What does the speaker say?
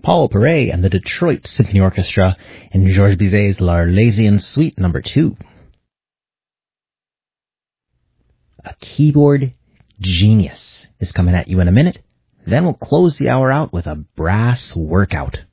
Paul Perret and the Detroit Symphony Orchestra in Georges Bizet's L'Arlésienne Suite No. 2. A keyboard genius is coming at you in a minute. Then we'll close the hour out with a brass workout.